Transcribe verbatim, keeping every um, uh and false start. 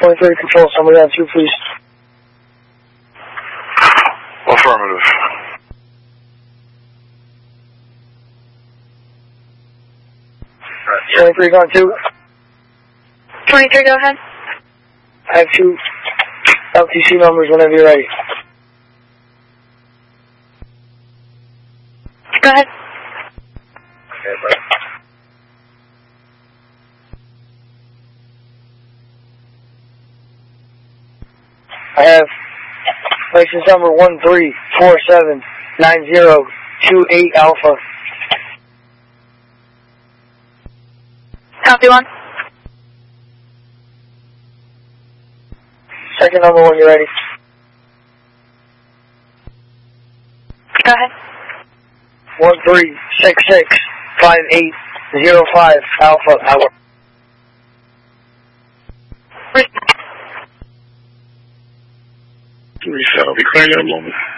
twenty-three, control, somebody on two, please. Affirmative. twenty-three, gone two. twenty-three, go ahead. I have two L T C numbers whenever you're ready. Go ahead. Okay, bro. I have license number one three four seven nine zero two eight Alpha. Copy one. Second number when you're ready. Go ahead. One three six six five eight zero five Alpha Hour. Three seven. Be clear in a moment.